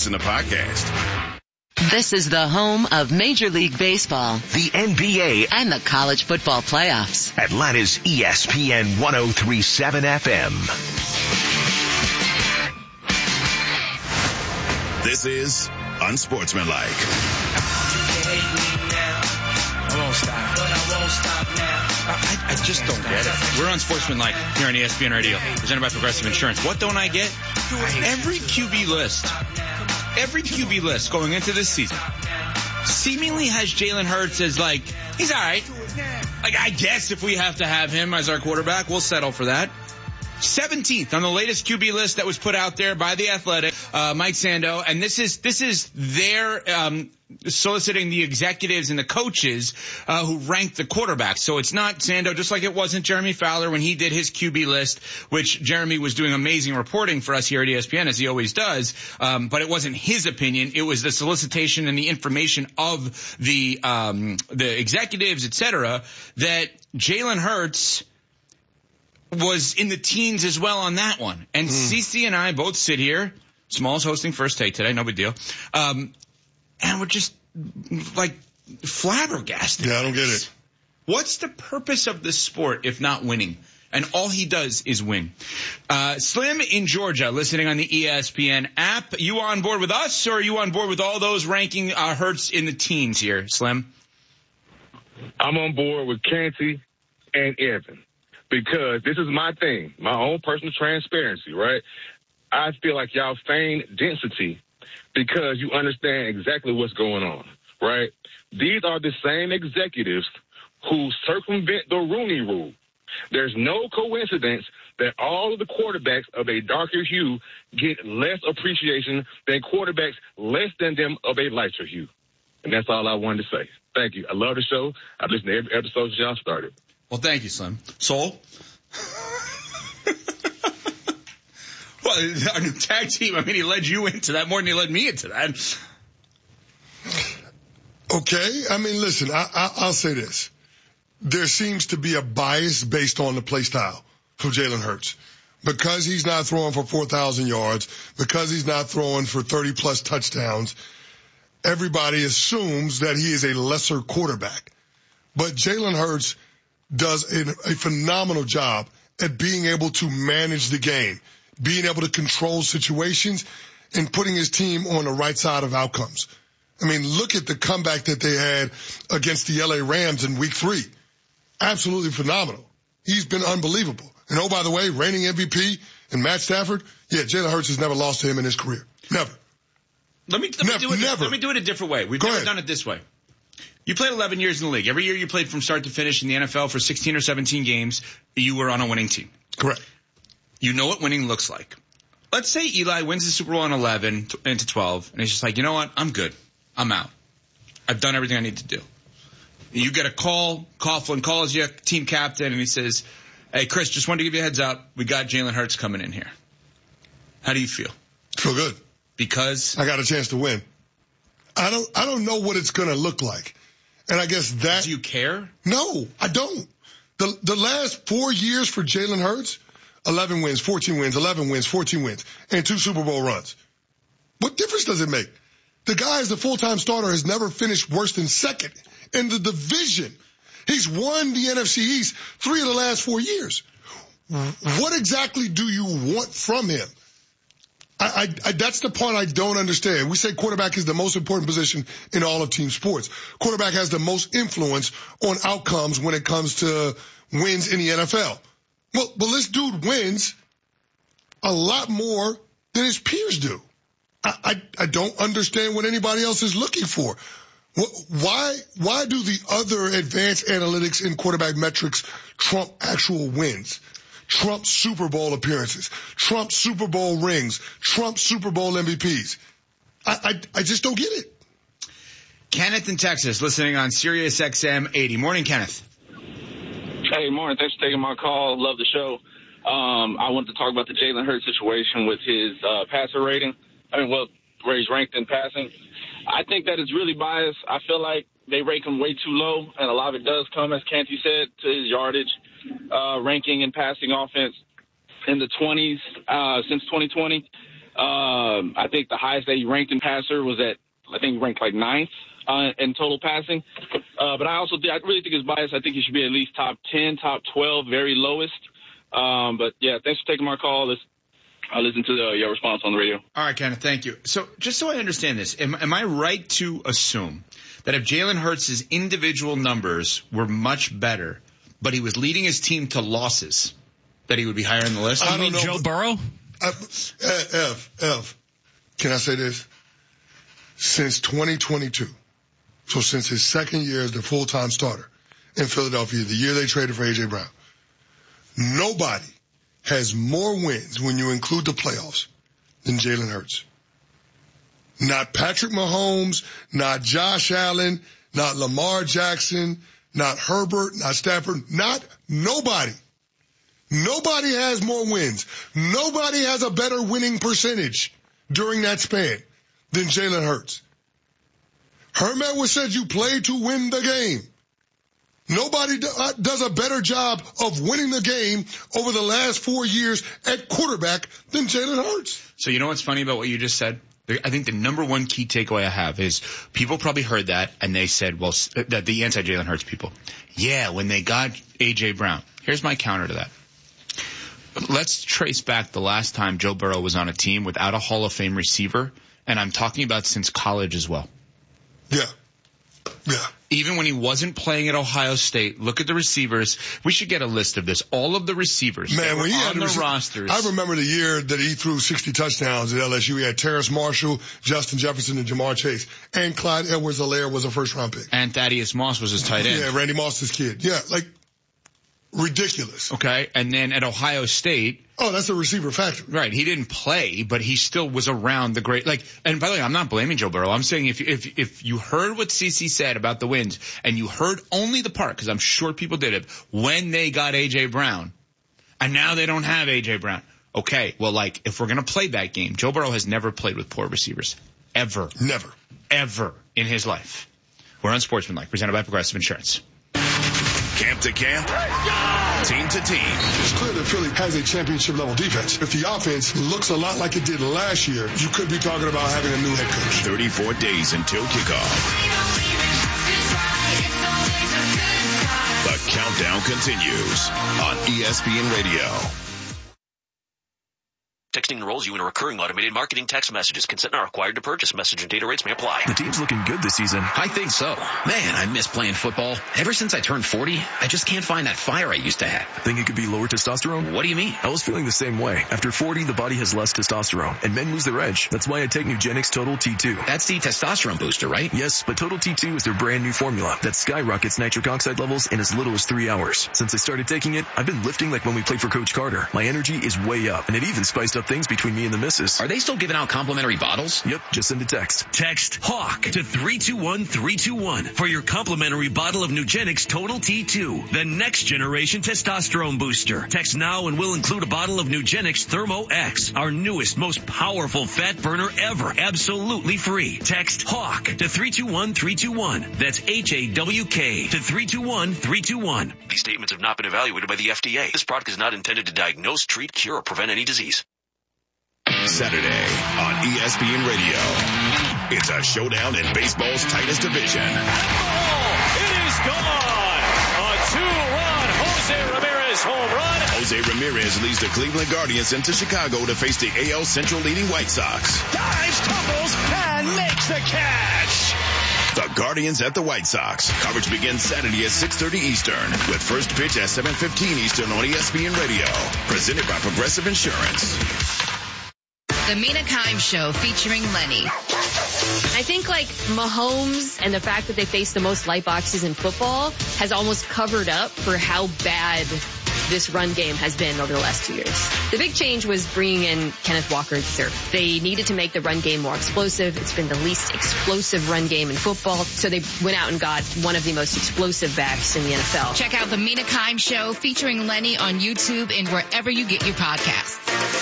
in the podcast. This is the home of Major League Baseball, the NBA, and the college football playoffs. Atlanta's ESPN 103.7 FM. This is Unsportsmanlike. I won't stop. But I won't stop now. I just don't get it. We're Unsportsmanlike here on ESPN Radio, presented by Progressive Insurance. What don't I get? Every QB list going into this season seemingly has Jalen Hurts as like, he's all right. Like, I guess if we have to have him as our quarterback, we'll settle for that. 17th on the latest QB list that was put out there by The Athletic, Mike Sando, and this is their soliciting the executives and the coaches who rank the quarterbacks. So it's not Sando, just like it wasn't Jeremy Fowler when he did his QB list, which Jeremy was doing amazing reporting for us here at ESPN, as he always does. But it wasn't his opinion. It was the solicitation and the information of the executives, et cetera, that Jalen Hurts was in the teens as well on that one. And CC and I both sit here. Small's hosting First Take today, no big deal. And we're just like flabbergasted. Yeah, I don't get it. What's the purpose of this sport if not winning? And all he does is win. Slim in Georgia, listening on the ESPN app. You on board with us, or are you on board with all those ranking Hurts in the teens here, Slim? I'm on board with Canty and Evan. Because this is my thing, my own personal transparency, right? I feel like y'all feign density because you understand exactly what's going on, right? These are the same executives who circumvent the Rooney Rule. There's no coincidence that all of the quarterbacks of a darker hue get less appreciation than quarterbacks less than them of a lighter hue. And that's all I wanted to say. Thank you. I love the show. I've listened to every episode since y'all started. Well, thank you, Slim. Soul? Well, our new tag team, I mean, he led you into that more than he led me into that. Okay. I mean, listen, I'll say this. There seems to be a bias based on the play style of Jalen Hurts. Because he's not throwing for 4,000 yards, because he's not throwing for 30-plus touchdowns, everybody assumes that he is a lesser quarterback. But Jalen Hurts does a phenomenal job at being able to manage the game, being able to control situations, and putting his team on the right side of outcomes. I mean, look at the comeback that they had against the LA Rams in week 3. Absolutely phenomenal. He's been unbelievable. And oh, by the way, reigning MVP and Matt Stafford, yeah, Jalen Hurts has never lost to him in his career. Never. Let me do it a different way. We've never done it this way. You played 11 years in the league. Every year you played from start to finish in the NFL for 16 or 17 games. You were on a winning team. Correct. You know what winning looks like. Let's say Eli wins the Super Bowl in 11 into 12, and he's just like, you know what? I'm good. I'm out. I've done everything I need to do. You get a call. Coughlin calls you, team captain, and he says, hey, Chris, just wanted to give you a heads up. We got Jalen Hurts coming in here. How do you feel? Feel good. Because? I got a chance to win. I don't know what it's going to look like. And I guess that... Do you care? No, I don't. The last 4 years for Jalen Hurts, 11 wins, 14 wins, 11 wins, 14 wins, and 2 Super Bowl runs. What difference does it make? The guy as a full-time starter has never finished worse than second in the division. He's won the NFC East 3 of the last 4 years. What exactly do you want from him? That's the part I don't understand. We say quarterback is the most important position in all of team sports. Quarterback has the most influence on outcomes when it comes to wins in the NFL. Well, but this dude wins a lot more than his peers do. I don't understand what anybody else is looking for. Why do the other advanced analytics in quarterback metrics trump actual wins? Trump Super Bowl appearances, Trump Super Bowl rings, Trump Super Bowl MVPs. I just don't get it. Kenneth in Texas, listening on Sirius XM 80. Morning, Kenneth. Hey, morning. Thanks for taking my call. Love the show. I wanted to talk about the Jalen Hurts situation with his passer rating. Where he's ranked in passing. I think that it's really biased. I feel like they rate him way too low, and a lot of it does come, as Canty said, to his yardage ranking in passing offense in the 20s since 2020. I think the highest that he ranked in passer was I think he ranked like 9th in total passing. But I really think it's biased. I think he should be at least top 10, top 12, very lowest. But yeah, thanks for taking my call. I'll listen to your response on the radio. All right, Kenneth, thank you. So just so I understand this, am I right to assume that if Jalen Hurts' individual numbers were much better, but he was leading his team to losses, that he would be higher on the list? You mean Joe Burrow? Can I say this? Since 2022, so since his second year as the full-time starter in Philadelphia, the year they traded for A.J. Brown, nobody has more wins when you include the playoffs than Jalen Hurts. Not Patrick Mahomes, not Josh Allen, not Lamar Jackson, not Herbert, not Stafford, nobody. Nobody has more wins. Nobody has a better winning percentage during that span than Jalen Hurts. Herm Edwards said you play to win the game. Nobody does a better job of winning the game over the last 4 years at quarterback than Jalen Hurts. So you know what's funny about what you just said? I think the number one key takeaway I have is people probably heard that and they said, well, that the anti-Jalen Hurts people. Yeah, when they got A.J. Brown. Here's my counter to that. Let's trace back the last time Joe Burrow was on a team without a Hall of Fame receiver, and I'm talking about since college as well. Yeah. Even when he wasn't playing at Ohio State, look at the receivers. We should get a list of this. All of the receivers when he on the rosters. I remember the year that he threw 60 touchdowns at LSU. He had Terrace Marshall, Justin Jefferson, and Jamar Chase. And Clyde Edwards-Helaire was a first-round pick. And Thaddeus Moss was his tight end. Yeah, Randy Moss's kid. Yeah, ridiculous. Okay, and then at Ohio State. Oh, that's a receiver factory. Right, he didn't play, but he still was around the great. And by the way, I'm not blaming Joe Burrow. I'm saying if you heard what CeCe said about the wins, and you heard only the part, because I'm sure people did it, when they got A.J. Brown, and now they don't have A.J. Brown. Okay, well, if we're going to play that game, Joe Burrow has never played with poor receivers. Ever. Never. Ever in his life. We're Unsportsmanlike, presented by Progressive Insurance. Camp to camp, team to team. It's clear that Philly has a championship-level defense. If the offense looks a lot like it did last year, you could be talking about having a new head coach. 34 days until kickoff. The countdown continues on ESPN Radio. Texting enrolls you in a recurring automated marketing text messages. Consent not required to purchase. Message and data rates may apply. The team's looking good this season. I think so. Man, I miss playing football. Ever since I turned 40, I just can't find that fire I used to have. Think it could be lower testosterone? What do you mean? I was feeling the same way. After 40, the body has less testosterone, and men lose their edge. That's why I take Nugenix Total T2. That's the testosterone booster, right? Yes, but Total T2 is their brand new formula that skyrockets nitric oxide levels in as little as 3 hours. Since I started taking it, I've been lifting like when we played for Coach Carter. My energy is way up, and it even spiced up things between me and the missus. Are they still giving out complimentary bottles? Yep, just send a text. Text HAWK to 321-321 for your complimentary bottle of Nugenix Total T2, the next generation testosterone booster. Text now and we'll include a bottle of Nugenix Thermo X, our newest, most powerful fat burner ever, absolutely free. Text HAWK to 321-321. That's HAWK to 321-321. These statements have not been evaluated by the FDA. This product is not intended to diagnose, treat, cure, or prevent any disease. Saturday on ESPN Radio. It's a showdown in baseball's tightest division. It is gone! A two-run Jose Ramirez home run. Jose Ramirez leads the Cleveland Guardians into Chicago to face the AL Central leading White Sox. Dives, tumbles, and makes the catch. The Guardians at the White Sox. Coverage begins Saturday at 6:30 Eastern with first pitch at 7:15 Eastern on ESPN Radio. Presented by Progressive Insurance. The Mina Kimes Show featuring Lenny. I think Mahomes and the fact that they face the most light boxes in football has almost covered up for how bad this run game has been over the last 2 years. The big change was bringing in Kenneth Walker III. They needed to make the run game more explosive. It's been the least explosive run game in football, so they went out and got one of the most explosive backs in the NFL. Check out the Mina Kimes Show featuring Lenny on YouTube and wherever you get your podcasts.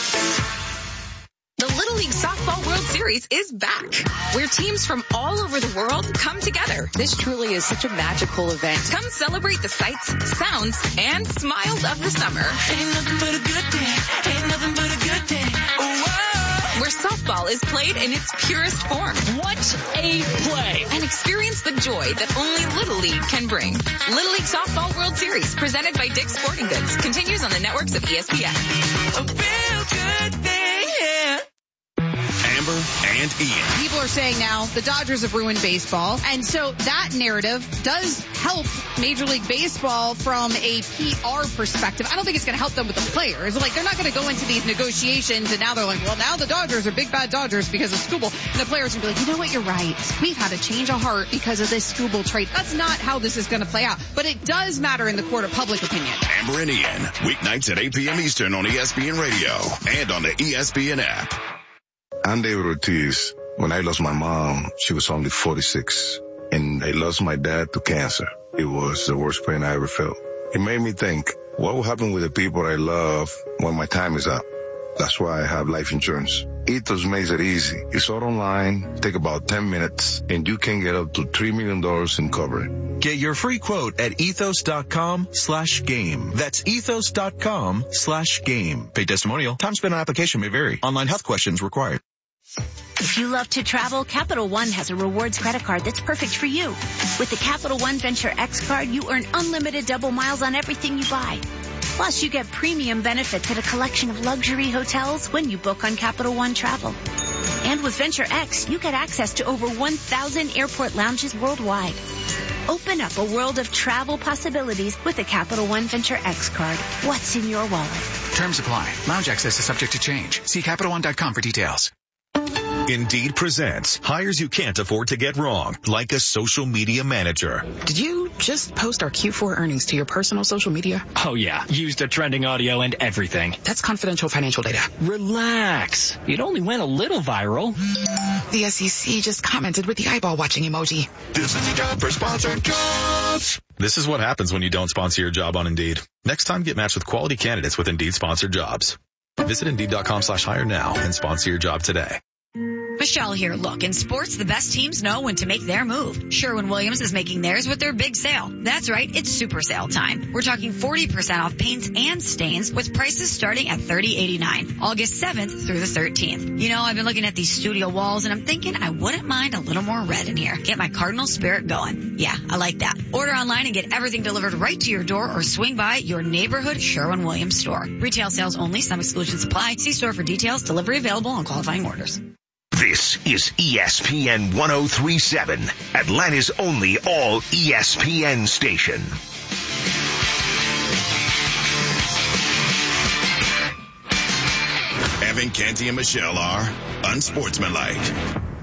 The Little League Softball World Series is back, where teams from all over the world come together. This truly is such a magical event. Come celebrate the sights, sounds, and smiles of the summer. Ain't nothing but a good day. Ain't nothing but a good day. Whoa. where softball is played in its purest form. What a play! And experience the joy that only Little League can bring. Little League Softball World Series, presented by Dick's Sporting Goods, continues on the networks of ESPN. A real good thing, yeah. Amber and Ian. People are saying now the Dodgers have ruined baseball. And so that narrative does help Major League Baseball from a PR perspective. I don't think it's going to help them with the players. Like, they're not going to go into these negotiations and now they're like, well, now the Dodgers are big bad Dodgers because of Skubal. And the players will be like, you know what, you're right. We've had a change of heart because of this Skubal trade. That's not how this is going to play out. But it does matter in the court of public opinion. Amber and Ian, weeknights at 8 p.m. Eastern on ESPN Radio and on the ESPN app. I'm David Ortiz. When I lost my mom, she was only 46, and I lost my dad to cancer. It was the worst pain I ever felt. It made me think, what will happen with the people I love when my time is up? That's why I have life insurance. Ethos makes it easy. It's all online, take about 10 minutes, and you can get up to $3 million in coverage. Get your free quote at ethos.com/game. That's ethos.com/game. Paid testimonial. Time spent on application may vary. Online health questions required. If you love to travel, Capital One has a rewards credit card that's perfect for you. With the Capital One Venture X card, you earn unlimited double miles on everything you buy. Plus, you get premium benefits at a collection of luxury hotels when you book on Capital One Travel. And with Venture X, you get access to over 1,000 airport lounges worldwide. Open up a world of travel possibilities with the Capital One Venture X card. What's in your wallet? Terms apply. Lounge access is subject to change. See CapitalOne.com for details. Indeed presents hires you can't afford to get wrong, like a social media manager. Did you just post our Q4 earnings to your personal social media? Oh yeah, used the trending audio and everything. That's confidential financial data. Relax. It only went a little viral. The SEC just commented with the eyeball watching emoji. This is the job for sponsored jobs. This is what happens when you don't sponsor your job on Indeed. Next time, get matched with quality candidates with Indeed sponsored jobs. Visit Indeed.com/hire now and sponsor your job today. Michelle here. Look, in sports, the best teams know when to make their move. Sherwin-Williams is making theirs with their big sale. That's right, it's super sale time. We're talking 40% off paints and stains with prices starting at $30.89. August 7th through the 13th. You know, I've been looking at these studio walls and I'm thinking I wouldn't mind a little more red in here. Get my Cardinal spirit going. Yeah, I like that. Order online and get everything delivered right to your door or swing by your neighborhood Sherwin-Williams store. Retail sales only. Some exclusions apply. See store for details. Delivery available on qualifying orders. This is ESPN 1037, Atlanta's only all ESPN station. Evan, Canty, and Michelle are unsportsmanlike.